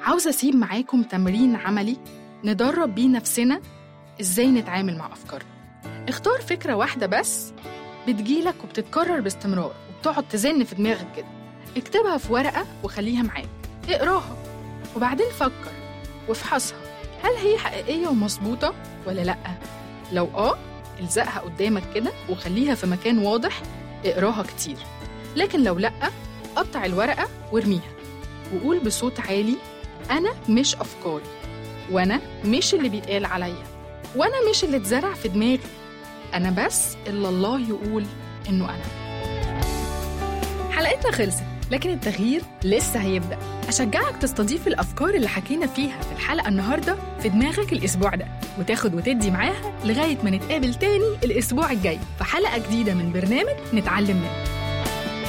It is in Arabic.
عاوزة أسيب معاكم تمرين عملي ندرب بيه نفسنا إزاي نتعامل مع أفكارنا. اختار فكرة واحدة بس بتجيلك وبتتكرر باستمرار وبتقعد تزن في دماغك كده، اكتبها في ورقة وخليها معاك، اقراها وبعدين فكر وافحصها، هل هي حقيقية ومظبوطة ولا لأ؟ لو الزقها قدامك كده وخليها في مكان واضح، اقراها كتير. لكن لو لأ، قطع الورقة وارميها وقول بصوت عالي: أنا مش أفكاري، وأنا مش اللي بيتقال عليا، وأنا مش اللي اتزرع في دماغي، أنا بس اللي الله يقول إنه أنا. حلقتنا خلصت، لكن التغيير لسه هيبدأ. أشجعك تستضيف الأفكار اللي حكينا فيها في الحلقة النهاردة في دماغك الأسبوع ده، وتاخد وتدي معاها لغاية ما نتقابل تاني الأسبوع الجاي في حلقة جديدة من برنامج نتعلم منه.